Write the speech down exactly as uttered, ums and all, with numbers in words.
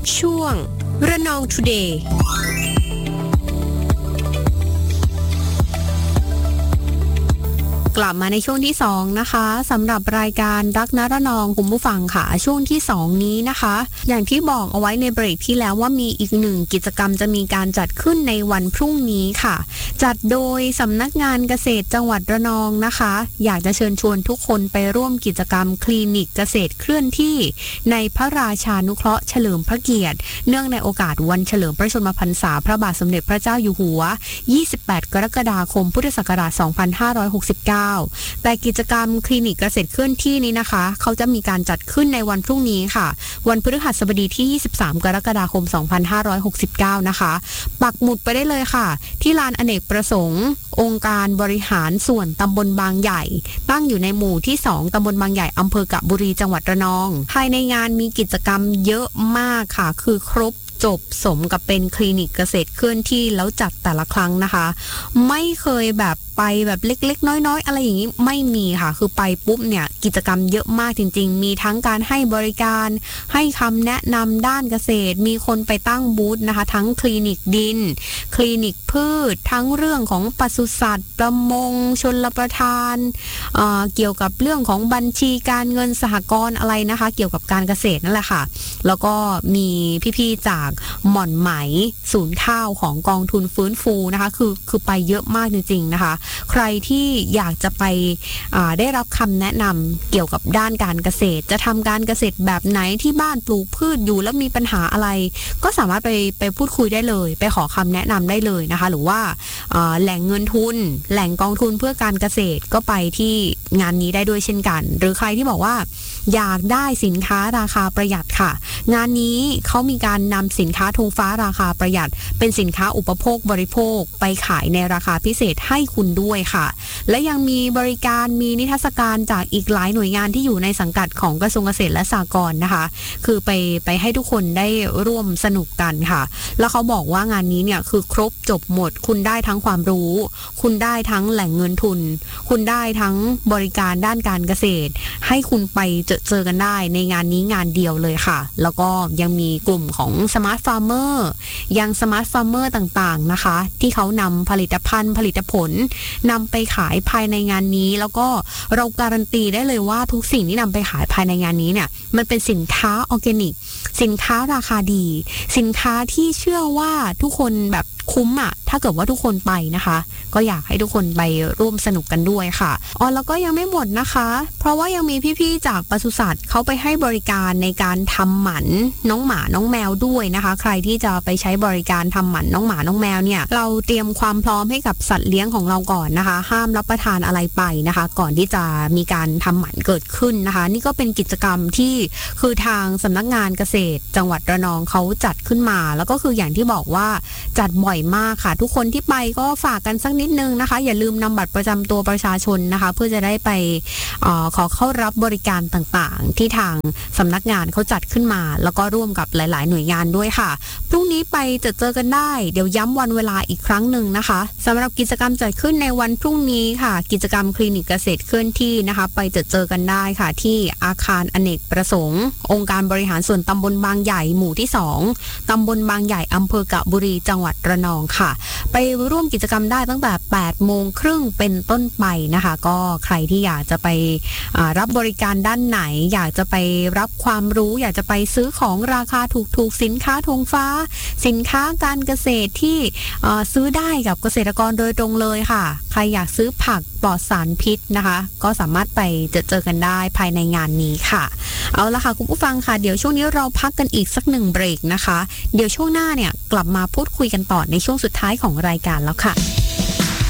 ช่วงระนองทูเดย์กลับมาในช่วงที่สองนะคะสำหรับรายการรักนระนองคุณผู้ฟังค่ะช่วงที่สองนี้นะคะอย่างที่บอกเอาไว้ในเบรกที่แล้วว่ามีอีกหนึ่งกิจกรรมจะมีการจัดขึ้นในวันพรุ่งนี้ค่ะจัดโดยสำนักงานเกษตรจังหวัดระนองนะคะอยากจะเชิญชวนทุกคนไปร่วมกิจกรรมคลินิกเกษตรเคลื่อนที่ในพระราชานุเคราะห์เฉลิมพระเกียรติเนื่องในโอกาสวันเฉลิมพระชนมพรรษาพระบาทสมเด็จพระเจ้าอยู่หัวยี่สิบแปดกรกฎาคมพุทธศักราชสองพันห้าร้อยหกสิบเก้าแต่กิจกรรมคลินิกเกษตรเคลื่อนที่นี้นะคะเขาจะมีการจัดขึ้นในวันพรุ่งนี้ค่ะวันพฤหัสบดีที่ยี่สิบสามกรกฎาคมสองพันห้าร้อยหกสิบเก้านะคะปักหมุดไปได้เลยค่ะที่ลานอเนกประสงค์องค์การบริหารส่วนตำบลบางใหญ่ตั้งอยู่ในหมู่ที่สองตำบลบางใหญ่อำเภอกะบุรีจังหวัดระนองภายในงานมีกิจกรรมเยอะมากค่ะคือครบจบสมกับเป็นคลินิกเกษตรเคลื่อนที่แล้วจัดแต่ละครั้งนะคะไม่เคยแบบไปแบบเล็กๆน้อยๆอะไรอย่างนี้ไม่มีค่ะคือไปปุ๊บเนี่ยกิจกรรมเยอะมากจริงๆมีทั้งการให้บริการให้คำแนะนำด้านเกษตรมีคนไปตั้งบูธนะคะทั้งคลินิกดินคลินิกพืชทั้งเรื่องของปศุสัตว์ประมงชลประทานเอ่อเกี่ยวกับเรื่องของบัญชีการเงินสหกรณ์อะไรนะคะเกี่ยวกับการเกษตรนั่นแหละค่ะแล้วก็มีพี่ๆจากหม่อนไหมศูนย์ข้าวของกองทุนฟื้นฟูนะคะคือคือไปเยอะมากจริงๆนะคะใครที่อยากจะไปได้รับคำแนะนำเกี่ยวกับด้านการเกษตรจะทำการเกษตรแบบไหนที่บ้านปลูกพืชอยู่แล้วมีปัญหาอะไรก็สามารถไปไปพูดคุยได้เลยไปขอคำแนะนำได้เลยนะคะหรือว่าแหล่งเงินทุนแหล่งกองทุนเพื่อการเกษตรก็ไปที่งานนี้ได้ด้วยเช่นกันหรือใครที่บอกว่าอยากได้สินค้าราคาประหยัดค่ะงานนี้เขามีการนำสินค้าธงฟ้าราคาประหยัดเป็นสินค้าอุปโภคบริโภคไปขายในราคาพิเศษให้คุณด้วยค่ะและยังมีบริการมีนิทรรศการจากอีกหลายหน่วยงานที่อยู่ในสังกัดของกระทรวงเกษตรและสหกรณ์นะคะคือไปไปให้ทุกคนได้ร่วมสนุกกันค่ะแล้วเขาบอกว่างานนี้เนี่ยคือครบจบหมดคุณได้ทั้งความรู้คุณได้ทั้งแหล่งเงินทุนคุณได้ทั้งบริการด้านการเกษตรให้คุณไปเจอเจอกันได้ในงานนี้งานเดียวเลยค่ะแล้วก็ยังมีกลุ่มของสมาร์ทฟาร์มเมอร์ยังสมาร์ทฟาร์มเมอร์ต่างๆนะคะที่เขานำผลิตภัณฑ์ผลิตผลนำไปขายภายในงานนี้แล้วก็เราการันตีได้เลยว่าทุกสิ่งที่นำไปขายภายในงานนี้เนี่ยมันเป็นสินค้าออร์แกนิกสินค้าราคาดีสินค้าที่เชื่อว่าทุกคนแบบคุ้มอ่ะถ้าเกิดว่าทุกคนไปนะคะก็อยากให้ทุกคนไปร่วมสนุกกันด้วยค่ะอ๋อแล้วก็ยังไม่หมดนะคะเพราะว่ายังมีพี่ๆจากปศุสัตว์เขาไปให้บริการในการทำหมันน้องหมาน้องแมวด้วยนะคะใครที่จะไปใช้บริการทำหมันน้องหมาน้องแมวเนี่ยเราเตรียมความพร้อมให้กับสัตว์เลี้ยงของเราก่อนนะคะห้ามรับประทานอะไรไปนะคะก่อนที่จะมีการทำหมันเกิดขึ้นนะคะนี่ก็เป็นกิจกรรมที่คือทางสำนักงานเกษตรจังหวัดระนองเขาจัดขึ้นมาแล้วก็คืออย่างที่บอกว่าจัดบ่อยมากค่ะทุกคนที่ไปก็ฝากกันสักนิดนึงนะคะอย่าลืมนำบัตรประจำตัวประชาชนนะคะเพื่อจะได้ไปเอ่อขอเข้ารับบริการต่างๆที่ทางสำนักงานเขาจัดขึ้นมาแล้วก็ร่วมกับหลายๆหน่วยงานด้วยค่ะพรุ่งนี้ไปจะเจอกันได้เดี๋ยวย้ำวันเวลาอีกครั้งหนึ่งนะคะสำหรับกิจกรรมจัดขึ้นในวันพรุ่งนี้ค่ะกิจกรรมคลินิกเกษตรเคลื่อนที่นะคะไปจะเจอกันได้ค่ะที่อาคารอเนกประสงค์องค์การบริหารส่วนตำบลบางใหญ่หมู่ที่สองตำบลบางใหญ่อำเภอกะบุรีจังหวัดระนองค่ะไปร่วมกิจกรรมได้ตั้งแต่แปดโมงครึ่งเป็นต้นไปนะคะก็ใครที่อยากจะไปรับบริการด้านไหนอยากจะไปรับความรู้อยากจะไปซื้อของราคาถูกๆสินค้าธงฟ้าสินค้าการเกษตรที่ซื้อได้กับเกษตรกรโดยตรงเลยค่ะใครอยากซื้อผักปลอดสารพิษนะคะก็สามารถไปเจอเจอกันได้ภายในงานนี้ค่ะเอาละค่ะคุณผู้ฟังค่ะเดี๋ยวช่วงนี้เราพักกันอีกสักหนึ่งเบรกนะคะเดี๋ยวช่วงหน้าเนี่ยกลับมาพูดคุยกันต่อในช่วงสุดท้ายของรายการแล้วค่ะ